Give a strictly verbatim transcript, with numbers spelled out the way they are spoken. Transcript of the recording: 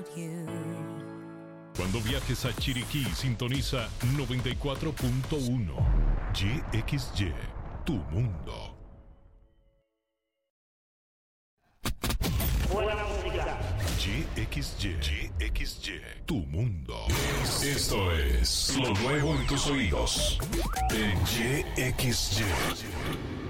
Cuando viajes a Chiriquí, sintoniza noventa y cuatro punto uno. Y X Y, tu mundo. Buena música. Y X Y, Y X Y, tu mundo. Esto es lo nuevo en tus oídos. En Y X Y.